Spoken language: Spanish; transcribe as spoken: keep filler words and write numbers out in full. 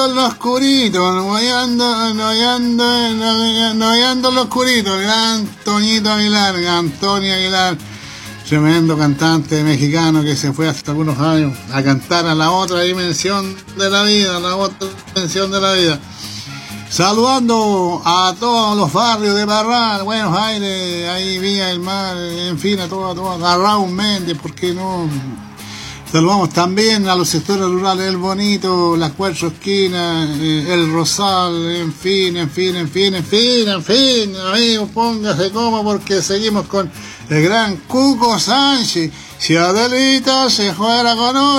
en lo oscurito, noviando, noviando, noviando en lo oscurito, gran Toñito Aguilar, Antonio Aguilar, tremendo cantante mexicano que se fue hace algunos años a cantar a la otra dimensión de la vida, a la otra dimensión de la vida. Saludando a todos los barrios de Parral, Buenos Aires, ahí Villa del Mar, en fin, a todos, a todos, a Raúl Méndez, ¿por qué no? Saludamos también a los sectores rurales, El Bonito, Las Cuatro Esquinas, eh, El Rosal, en fin, en fin, en fin, en fin, en fin, amigos, póngase como porque seguimos con el gran Cuco Sánchez. Si Adelita se fuera con oro.